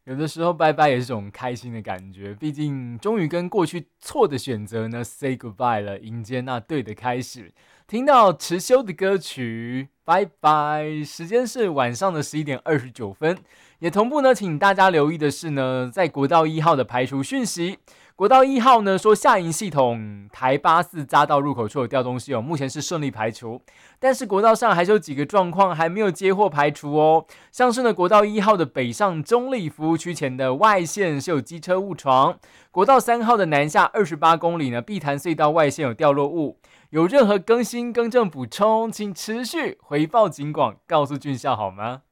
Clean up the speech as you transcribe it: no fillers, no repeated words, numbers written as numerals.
有的时候拜拜也是种开心的感觉，毕竟终于跟过去错的选择呢 say goodbye 了，迎接那对的开始。听到池修的歌曲，拜拜。时间是晚上的11:29，也同步呢，请大家留意的是呢，在国道1号的排除讯息。国道1号呢说下营系统台84匝道入口处有掉东西哦，目前是顺利排除，但是国道上还是有几个状况还没有接获排除哦。像是呢，国道1号的北上中立服务区前的外线是有机车误闯，国道3号的南下28公里呢，碧潭隧道外线有掉落物。有任何更新更正补充，请持续回报警广，告诉俊孝好吗？